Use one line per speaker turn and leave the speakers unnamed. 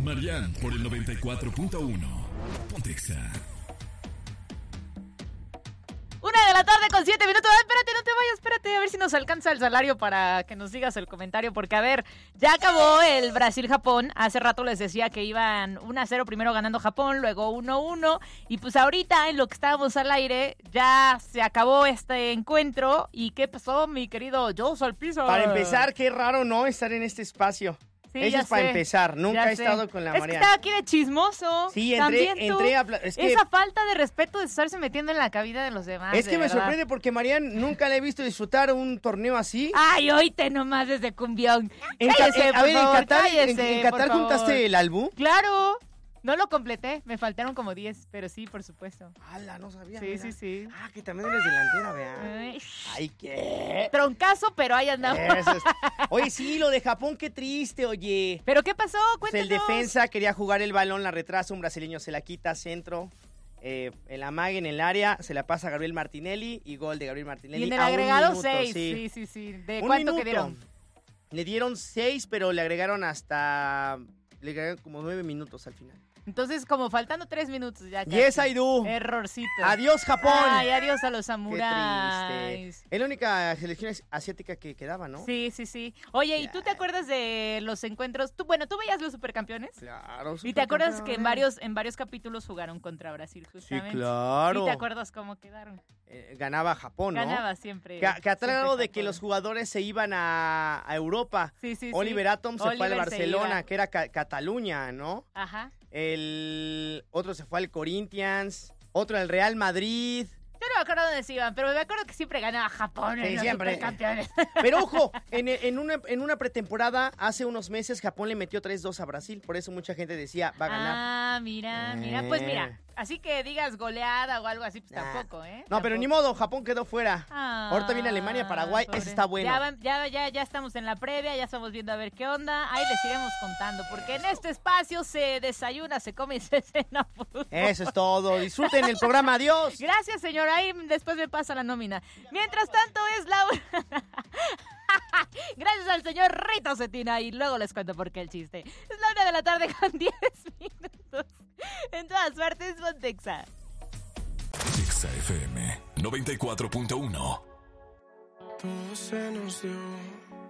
Marian por el 94.1. Pontexa.
1:07 minutos. Espérate, no te vayas, espérate, a ver si nos alcanza el salario para que nos digas el comentario, porque a ver, ya acabó el Brasil-Japón. Hace rato les decía que iban 1-0 primero ganando Japón, luego 1-1, y pues ahorita en lo que estábamos al aire ya se acabó este encuentro. ¿Y qué pasó, mi querido Joe Salpizo?
Para empezar, qué raro, ¿no? Estar en este espacio.
Sí,
eso es para empezar. Nunca he estado con la
María. Es que estaba aquí de chismoso.
Sí, entré a...
Es que esa falta de respeto de estarse metiendo en la cabida de los demás.
Es que me sorprende porque Marian nunca le he visto disfrutar un torneo así.
Ay, oíte nomás desde cumbión.
¿En Qatar juntaste el álbum?
Claro. No lo completé, me faltaron como 10, pero sí, por supuesto.
¡Hala, no sabía!
Sí,
mira.
sí.
Ah, que también eres delantera, vea. Ay, ¿qué?
Troncazo, pero ahí andamos.
Oye, sí, lo de Japón, qué triste, oye.
¿Pero qué pasó? Cuéntanos.
Pues el defensa quería jugar el balón, la retrasa, un brasileño se la quita, centro. El amague en el área, se la pasa a Gabriel Martinelli y gol de Gabriel Martinelli.
Y en el agregado
minuto,
6, sí. ¿De cuánto que dieron?
Le dieron 6, pero le agregaron como 9 minutos al final.
Entonces, como faltando 3 minutos ya.
Yes, I do.
Errorcito.
Adiós, Japón.
Ay, adiós a los samuráis.
Qué triste. Es la única selección asiática que quedaba, ¿no?
Sí. Oye, ¿y tú te acuerdas de los encuentros? ¿Tú veías los Supercampeones?
Claro,
¿Y te acuerdas que en varios capítulos jugaron contra Brasil, justamente?
Sí, claro.
¿Y te acuerdas cómo quedaron?
Ganaba Japón, ¿no?
Ganaba siempre.
Que a tal grado de que los jugadores se iban a Europa.
Sí.
Oliver Atom se fue al Barcelona, que era Cataluña, ¿no?
Ajá.
El otro se fue al Corinthians, otro al Real Madrid.
Yo no me acuerdo dónde se iban, pero me acuerdo que siempre ganaba Japón en los Supercampeones.
Pero ojo, en una pretemporada, hace unos meses, Japón le metió 3-2 a Brasil. Por eso mucha gente decía, va a ganar.
Ah, mira. Pues mira, así que digas goleada o algo así, pues tampoco, ¿eh?
No, pero ni modo, Japón quedó fuera. Ahorita viene Alemania, Paraguay, ese está bueno.
Ya estamos en la previa, ya estamos viendo a ver qué onda. Ahí les iremos contando, porque en este espacio se desayuna, se come y se cena fútbol.
Eso es todo, disfruten el programa, adiós.
Gracias, señora, ahí después me pasa la nómina. Mientras tanto es Laura... Gracias al señor Rito Cetina y luego les cuento por qué el chiste. Es la 1:00 p.m. con 10 minutos. En todas partes, Pontexa.
Pontexa FM 94.1.
Todo se nos dio